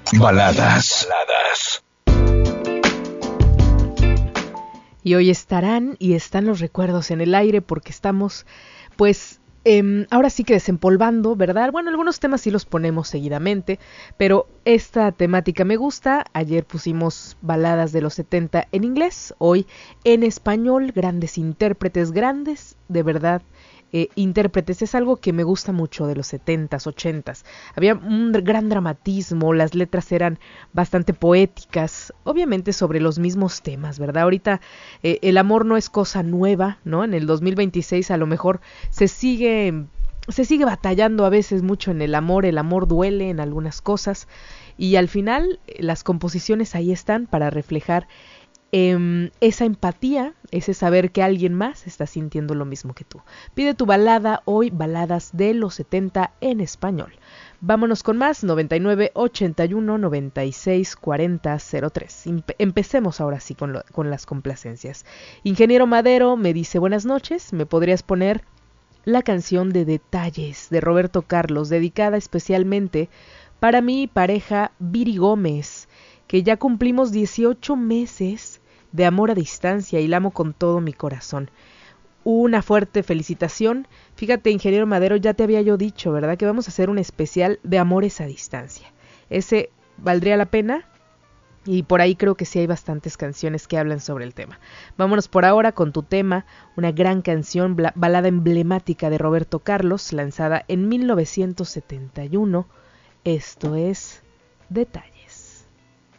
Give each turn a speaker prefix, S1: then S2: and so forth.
S1: Baladas.
S2: Y hoy están los recuerdos en el aire porque estamos, pues, ahora sí que desempolvando, ¿verdad? Bueno, algunos temas sí los ponemos seguidamente, pero esta temática me gusta. Ayer pusimos baladas de los 70 en inglés, hoy en español, grandes intérpretes, grandes, de verdad, intérpretes. Es algo que me gusta mucho de los 70s, 80s. Había un gran dramatismo, las letras eran bastante poéticas, obviamente sobre los mismos temas, ¿verdad? Ahorita el amor no es cosa nueva, ¿no? En el 2026 a lo mejor se sigue batallando a veces mucho en el amor duele en algunas cosas y al final las composiciones ahí están para reflejar esa empatía, ese saber que alguien más está sintiendo lo mismo que tú. Pide tu balada hoy, baladas de los 70 en español. Vámonos con más, 99 81 96 40 03. Empecemos ahora sí con las complacencias. Ingeniero Madero me dice, buenas noches, ¿me podrías poner la canción de Detalles de Roberto Carlos, dedicada especialmente para mi pareja Viri Gómez, que ya cumplimos 18 meses de amor a distancia y la amo con todo mi corazón? Una fuerte felicitación. Fíjate, ingeniero Madero, ya te había yo dicho, ¿verdad?, que vamos a hacer un especial de amores a distancia. Ese valdría la pena y por ahí creo que sí hay bastantes canciones que hablan sobre el tema. Vámonos por ahora con tu tema, una gran canción, balada emblemática de Roberto Carlos, lanzada en 1971. Esto es Detalles.